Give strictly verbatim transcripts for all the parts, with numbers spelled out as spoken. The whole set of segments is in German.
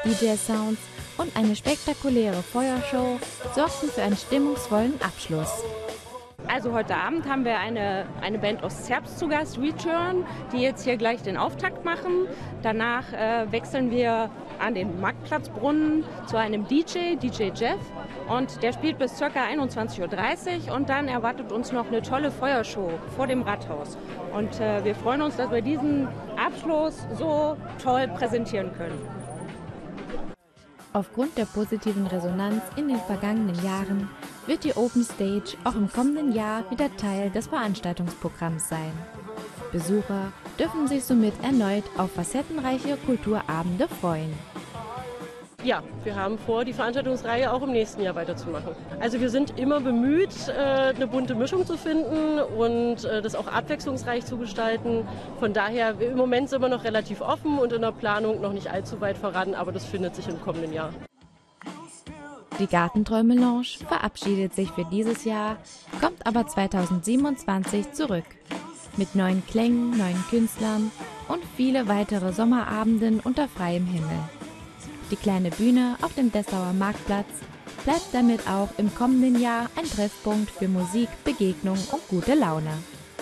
D J-Sounds und eine spektakuläre Feuershow sorgten für einen stimmungsvollen Abschluss. Also heute Abend haben wir eine, eine Band aus Zerbst zu Gast, Return, die jetzt hier gleich den Auftakt machen. Danach äh, wechseln wir an den Marktplatzbrunnen zu einem D J, D J Jeff. Und der spielt bis ca. einundzwanzig Uhr dreißig und dann erwartet uns noch eine tolle Feuershow vor dem Rathaus. Und äh, wir freuen uns, dass wir diesen Abschluss so toll präsentieren können. Aufgrund der positiven Resonanz in den vergangenen Jahren wird die Open Stage auch im kommenden Jahr wieder Teil des Veranstaltungsprogramms sein. Besucher dürfen sich somit erneut auf facettenreiche Kulturabende freuen. Ja, wir haben vor, die Veranstaltungsreihe auch im nächsten Jahr weiterzumachen. Also wir sind immer bemüht, eine bunte Mischung zu finden und das auch abwechslungsreich zu gestalten. Von daher, im Moment sind wir noch relativ offen und in der Planung noch nicht allzu weit voran, aber das findet sich im kommenden Jahr. Die Gartenträume Lounge verabschiedet sich für dieses Jahr, kommt aber zweitausendsiebenundzwanzig zurück. Mit neuen Klängen, neuen Künstlern und viele weitere Sommerabenden unter freiem Himmel. Die kleine Bühne auf dem Dessauer Marktplatz bleibt damit auch im kommenden Jahr ein Treffpunkt für Musik, Begegnung und gute Laune.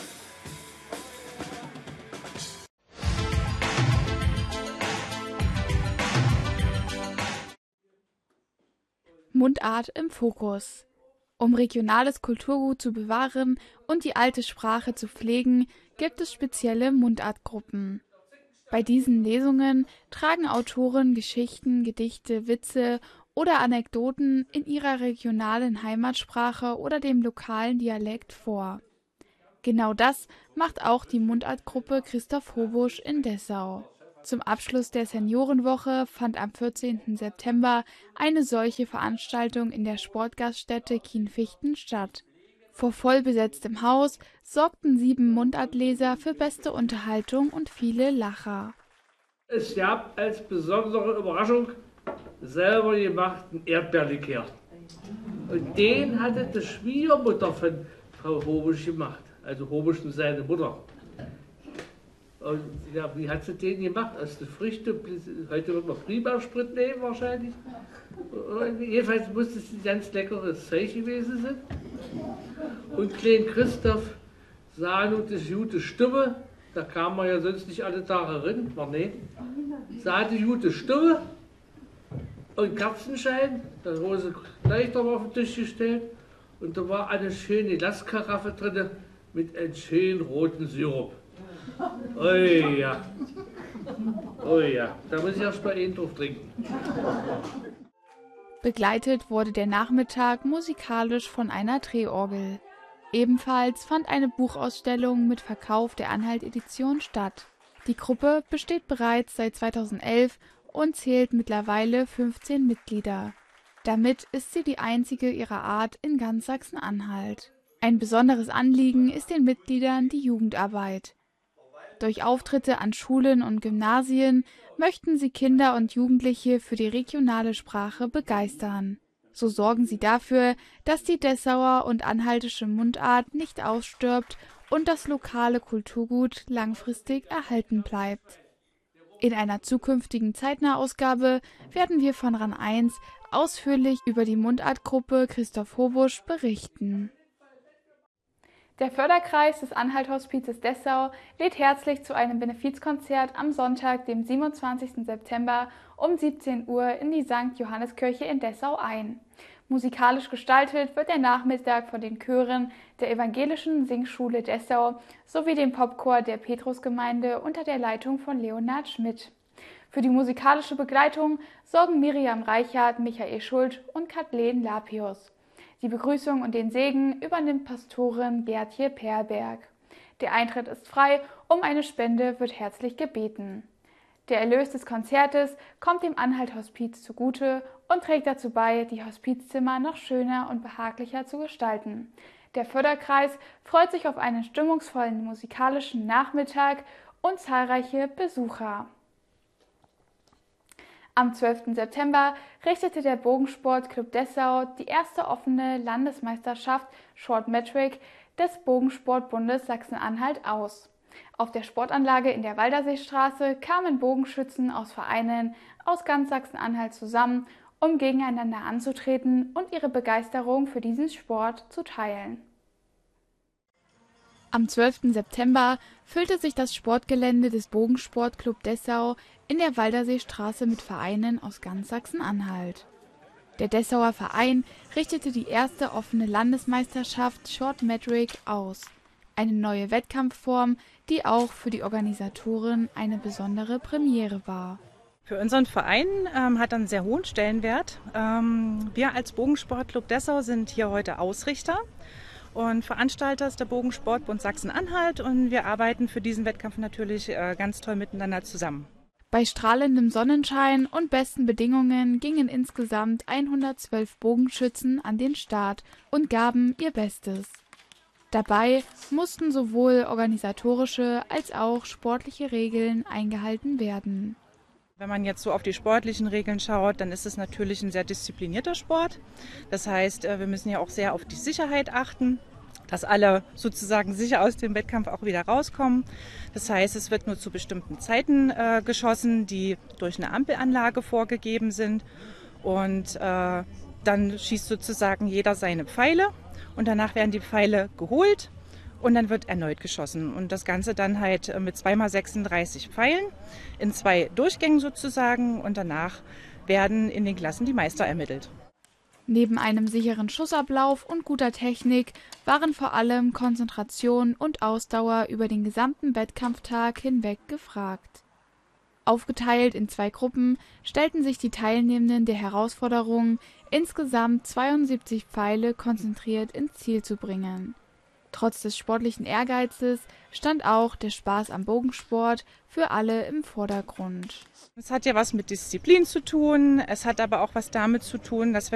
Mundart im Fokus. Um regionales Kulturgut zu bewahren und die alte Sprache zu pflegen, gibt es spezielle Mundartgruppen. Bei diesen Lesungen tragen Autoren Geschichten, Gedichte, Witze oder Anekdoten in ihrer regionalen Heimatsprache oder dem lokalen Dialekt vor. Genau das macht auch die Mundartgruppe Christoph Hobusch in Dessau. Zum Abschluss der Seniorenwoche fand am vierzehnten September eine solche Veranstaltung in der Sportgaststätte Kienfichten statt. Vor vollbesetztem Haus sorgten sieben Mundartleser für beste Unterhaltung und viele Lacher. Es gab als besondere Überraschung selber gemachten Erdbeerlikör. Und den hatte die Schwiegermutter von Frau Hobusch gemacht, also Hobusch und seine Mutter. Und ja, wie hat sie den gemacht? Aus der Früchte, heute wird man Prima-Sprit nehmen wahrscheinlich. Und jedenfalls muss es ein ganz leckeres Zeug gewesen sein. Und Klein Christoph sah nun das gute Stimme, da kam man ja sonst nicht alle Tage rein, war nicht. Sah die gute Stimme und Kerzenschein, da wurde sie gleich noch auf den Tisch gestellt. Und da war eine schöne Glaskaraffe drin mit einem schönen roten Sirup. Oh ja, oh ja, da muss ich erst mal einen drauf trinken. Begleitet wurde der Nachmittag musikalisch von einer Drehorgel. Ebenfalls fand eine Buchausstellung mit Verkauf der Anhalt-Edition statt. Die Gruppe besteht bereits seit zweitausendelf und zählt mittlerweile fünfzehn Mitglieder. Damit ist sie die einzige ihrer Art in ganz Sachsen-Anhalt. Ein besonderes Anliegen ist den Mitgliedern die Jugendarbeit. Durch Auftritte an Schulen und Gymnasien möchten sie Kinder und Jugendliche für die regionale Sprache begeistern. So sorgen sie dafür, dass die Dessauer und anhaltische Mundart nicht ausstirbt und das lokale Kulturgut langfristig erhalten bleibt. In einer zukünftigen Zeitnahausgabe werden wir von RAN eins ausführlich über die Mundartgruppe Christoph Hobusch berichten. Der Förderkreis des Anhalt-Hospizes Dessau lädt herzlich zu einem Benefizkonzert am Sonntag, dem siebenundzwanzigsten September um siebzehn Uhr in die Sankt Johanneskirche in Dessau ein. Musikalisch gestaltet wird der Nachmittag von den Chören der Evangelischen Singschule Dessau sowie dem Popchor der Petrusgemeinde unter der Leitung von Leonhard Schmidt. Für die musikalische Begleitung sorgen Miriam Reichert, Michael Schult und Kathleen Lapius. Die Begrüßung und den Segen übernimmt Pastorin Gertje Perberg. Der Eintritt ist frei, um eine Spende wird herzlich gebeten. Der Erlös des Konzertes kommt dem Anhalt-Hospiz zugute und trägt dazu bei, die Hospizzimmer noch schöner und behaglicher zu gestalten. Der Förderkreis freut sich auf einen stimmungsvollen musikalischen Nachmittag und zahlreiche Besucher. Am zwölften September richtete der Bogensportclub Dessau die erste offene Landesmeisterschaft Short Metric des Bogensportbundes Sachsen-Anhalt aus. Auf der Sportanlage in der Walderseestraße kamen Bogenschützen aus Vereinen aus ganz Sachsen-Anhalt zusammen, um gegeneinander anzutreten und ihre Begeisterung für diesen Sport zu teilen. Am zwölften September füllte sich das Sportgelände des Bogensportclub Dessau in der Walderseestraße mit Vereinen aus ganz Sachsen-Anhalt. Der Dessauer Verein richtete die erste offene Landesmeisterschaft Short Metric aus. Eine neue Wettkampfform, die auch für die Organisatoren eine besondere Premiere war. Für unseren Verein ähm, hat einen sehr hohen Stellenwert. Ähm, wir als Bogensportclub Dessau sind hier heute Ausrichter und Veranstalter ist der Bogensportbund Sachsen-Anhalt und wir arbeiten für diesen Wettkampf natürlich äh, ganz toll miteinander zusammen. Bei strahlendem Sonnenschein und besten Bedingungen gingen insgesamt hundertzwölf Bogenschützen an den Start und gaben ihr Bestes. Dabei mussten sowohl organisatorische als auch sportliche Regeln eingehalten werden. Wenn man jetzt so auf die sportlichen Regeln schaut, dann ist es natürlich ein sehr disziplinierter Sport. Das heißt, wir müssen ja auch sehr auf die Sicherheit achten, dass alle sozusagen sicher aus dem Wettkampf auch wieder rauskommen. Das heißt, es wird nur zu bestimmten Zeiten äh, geschossen, die durch eine Ampelanlage vorgegeben sind. Und äh, dann schießt sozusagen jeder seine Pfeile und danach werden die Pfeile geholt und dann wird erneut geschossen. Und das Ganze dann halt mit zwei mal sechsunddreißig Pfeilen in zwei Durchgängen sozusagen und danach werden in den Klassen die Meister ermittelt. Neben einem sicheren Schussablauf und guter Technik waren vor allem Konzentration und Ausdauer über den gesamten Wettkampftag hinweg gefragt. Aufgeteilt in zwei Gruppen stellten sich die Teilnehmenden der Herausforderung, insgesamt zweiundsiebzig Pfeile konzentriert ins Ziel zu bringen. Trotz des sportlichen Ehrgeizes stand auch der Spaß am Bogensport für alle im Vordergrund. Es hat ja was mit Disziplin zu tun, es hat aber auch was damit zu tun, dass wir